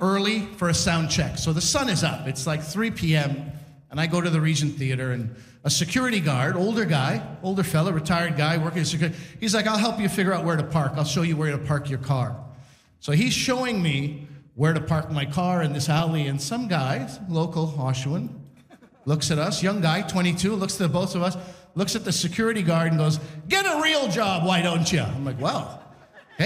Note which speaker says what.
Speaker 1: early for a sound check. So the sun is up. It's like 3 p.m., and I go to the Regent Theater, and a security guard, older fella, retired guy working as security, he's like, I'll help you figure out where to park. I'll show you where to park your car. So he's showing me where to park my car in this alley, and some guy, local Oshawan, looks at us, young guy, 22, looks at the both of us, looks at the security guard and goes, get a real job, why don't you? I'm like, well,